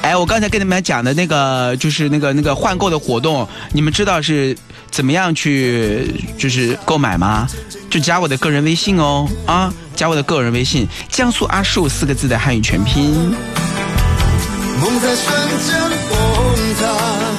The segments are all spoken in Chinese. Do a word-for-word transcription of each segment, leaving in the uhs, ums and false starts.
哎，我刚才跟你们讲的那个就是那个那个换购的活动，你们知道是怎么样去就是购买吗？就加我的个人微信哦，啊，加我的个人微信，江苏阿树四个字的汉语全拼。 梦在瞬间崩塌，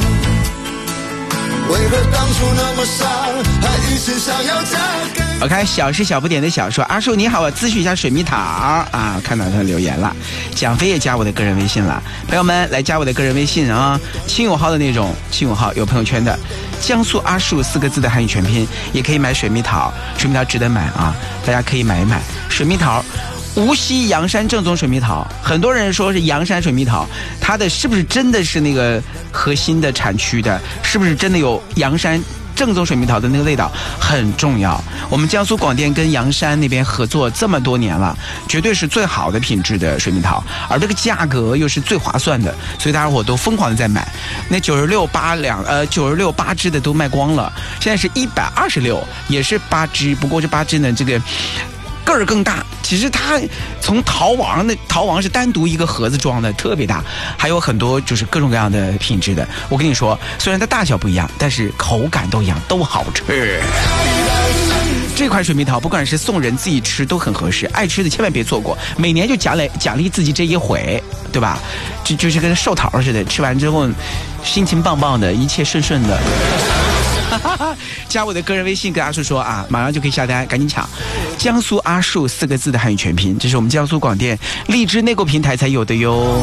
为何当初那么傻，还一心想要嫁给。 OK， 小是小不点的小说，阿树你好，我咨询一下水蜜桃啊，看到他留言了，蒋飞也加我的个人微信了，朋友们来加我的个人微信啊，亲友号的那种，亲友号有朋友圈的，江苏阿树四个字的汉语全拼，也可以买水蜜桃，水蜜桃值得买啊，大家可以买一买水蜜桃。无锡阳山正宗水蜜桃，很多人说是阳山水蜜桃，它的是不是真的是那个核心的产区的，是不是真的有阳山正宗水蜜桃的那个味道很重要。我们江苏广电跟阳山那边合作这么多年了，绝对是最好的品质的水蜜桃，而这个价格又是最划算的，所以大家伙都疯狂的在买。那九十六八两呃九十六八支的都卖光了，现在是一百二十六，也是八支，不过这八支呢这个个儿更大，其实它从桃王的桃王是单独一个盒子装的，特别大，还有很多就是各种各样的品质的。我跟你说，虽然它大小不一样，但是口感都一样，都好吃。这款水蜜桃不管是送人自己吃都很合适，爱吃的千万别错过，每年就奖励奖励自己这一回，对吧？就就是跟寿桃似的，吃完之后心情棒棒的，一切顺顺的。加我的个人微信跟阿树说啊，马上就可以下单，赶紧抢。江苏阿树四个字的汉语全拼，这是我们江苏广电荔枝内购平台才有的哟。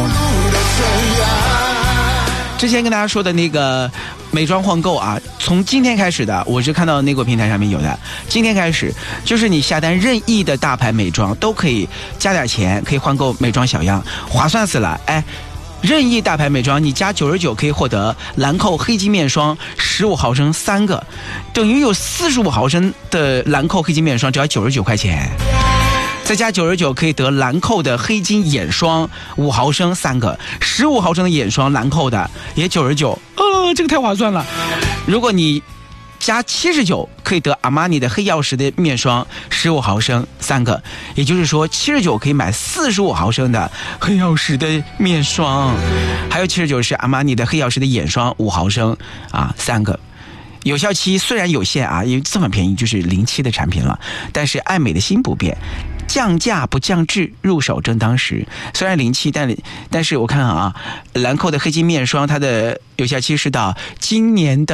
之前跟大家说的那个美妆换购啊，从今天开始的，我是看到内购平台上面有的。今天开始，就是你下单任意的大牌美妆都可以加点钱，可以换购美妆小样，划算死了！哎。任意大牌美妆，你加九十九可以获得兰蔻黑金面霜十五毫升三个，等于有四十五毫升的兰蔻黑金面霜只要九十九块钱，再加九十九可以得兰蔻的黑金眼霜五毫升三个，十五毫升的眼霜兰蔻的也九十九，呃，这个太划算了。如果你加七十九可以得阿玛尼的黑曜石的面霜十五毫升三个，也就是说七十九可以买四十五毫升的黑曜石的面霜，还有七十九是阿玛尼的黑曜石的眼霜五毫升啊三个。有效期虽然有限啊，因为这么便宜就是零七的产品了，但是爱美的心不变，降价不降质，入手正当时。虽然零七，但但是我看啊，兰蔻的黑金面霜它的有效期是到今年的